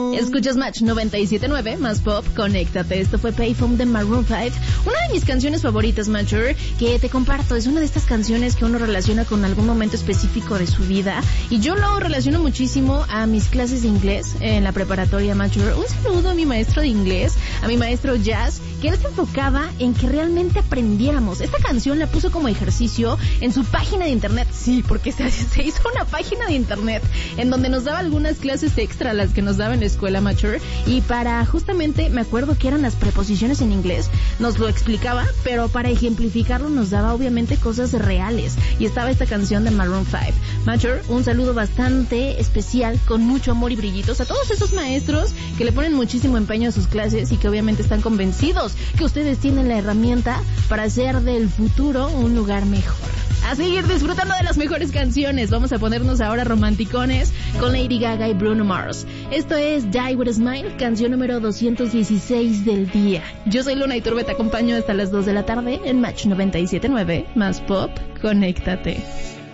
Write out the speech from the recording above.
Escuchas Match 97.9, más pop, conéctate. Esto fue Payphone de Maroon 5. Una de mis canciones favoritas, Matcher, que te comparto. Es una de estas canciones que uno relaciona con algún momento específico de su vida. Y yo lo relaciono muchísimo a mis clases de inglés en la preparatoria, Matcher. Un saludo a mi maestro de inglés, a mi maestro Jazz, que él se enfocaba en que realmente aprendiéramos. Esta canción la puso como ejercicio en su página de internet. Sí, porque se hizo una página de internet en donde nos daba algunas clases extra, las que nos daba en la escuela, Mature, y para justamente, me acuerdo que eran las preposiciones en inglés, nos lo explicaba, pero para ejemplificarlo nos daba obviamente cosas reales, y estaba esta canción de Maroon 5. Mature, un saludo bastante especial, con mucho amor y brillitos a todos esos maestros que le ponen muchísimo empeño a sus clases y que obviamente están convencidos que ustedes tienen la herramienta para hacer del futuro un lugar mejor. A seguir disfrutando de las mejores canciones. Vamos a ponernos ahora romanticones con Lady Gaga y Bruno Mars. Esto es Die With A Smile, canción número 216 del día. Yo soy Luna Iturbe, te acompaño hasta las 2 de la tarde en Match 97.9, más pop, conéctate.